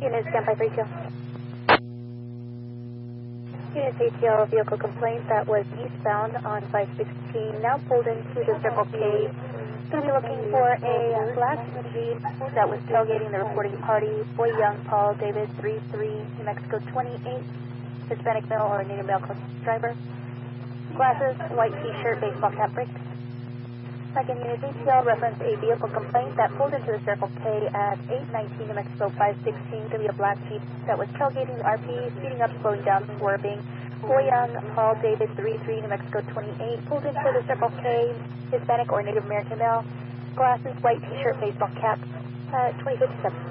Unit standby 32. Unit ATL vehicle complaint that was eastbound on 516, now pulled into the Circle K. Going to be looking for a black Jeep that was tailgating the reporting party. Boy Young, Paul, David, 33, New Mexico 28, Hispanic male or Native male driver. Glasses, white t-shirt, baseball cap, brakes. Second unit ATL reference a vehicle complaint that pulled into the Circle K at 819 New Mexico 516. Going to be a black Jeep that was tailgating the RP, speeding up, slowing down, swerving. Boy Young, Paul, David, 33, New Mexico 28, pulled into the Circle K, Hispanic or Native American male. Glasses, white t-shirt, baseball cap, 2057.